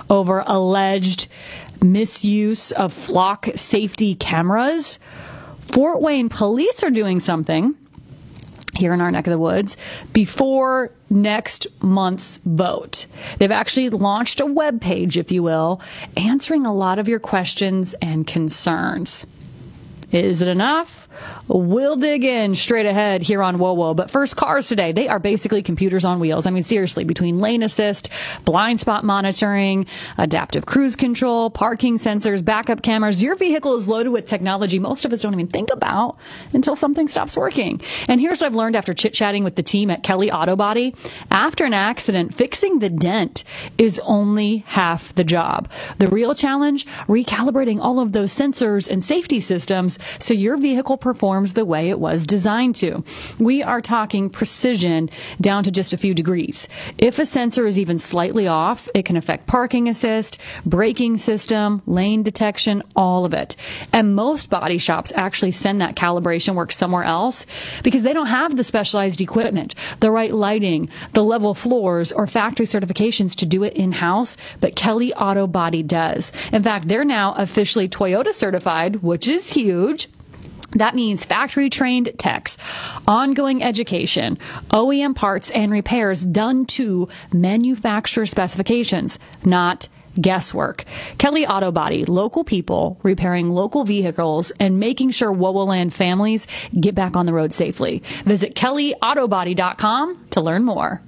over alleged misuse of flock safety cameras. Fort Wayne police are doing something here in our neck of the woods before next month's vote. They've actually launched a webpage, if you will, answering a lot of your questions and concerns. Is it enough? We'll dig in straight ahead here on WOWO. But first, cars today, they are basically computers on wheels. I mean, seriously, between lane assist, blind spot monitoring, adaptive cruise control, parking sensors, backup cameras, your vehicle is loaded with technology most of us don't even think about until something stops working. And here's what I've learned after chit-chatting with the team at Kelly Auto Body. After an accident, fixing the dent is only half the job. The real challenge, recalibrating all of those sensors and safety systems so your vehicle performs the way it was designed to. We are talking precision down to just a few degrees. If a sensor is even slightly off, it can affect parking assist, braking system, lane detection, all of it. And most body shops actually send that calibration work somewhere else because they don't have the specialized equipment, the right lighting, the level floors, or factory certifications to do it in-house, but Kelly Auto Body does. In fact, they're now officially Toyota certified, which is huge. That means factory-trained techs, ongoing education, OEM parts and repairs done to manufacturer specifications, not guesswork. Kelly Auto Body, local people repairing local vehicles and making sure WOWOland families get back on the road safely. Visit kellyautobody.com to learn more.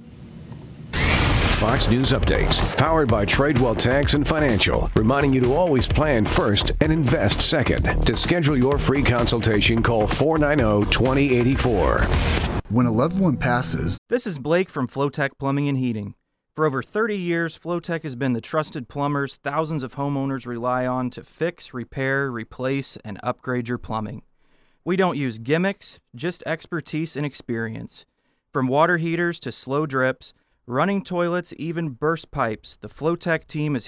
Fox News updates, powered by Tradewell Tax and Financial, reminding you to always plan first and invest second. To schedule your free consultation, call 490-2084. When a loved one passes. This is Blake from Flowtech Plumbing and Heating. For over 30 years, Flowtech has been the trusted plumbers thousands of homeowners rely on to fix, repair, replace, and upgrade your plumbing. We don't use gimmicks, just expertise and experience. From water heaters to slow drips, running toilets, even burst pipes, the Flowtech team is